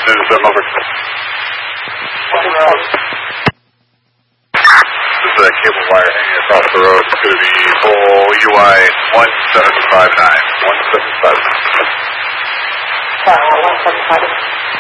This is over. This is a cable wire hanging across the road. It's going to be full UI 1759. 1759. Sorry, 175.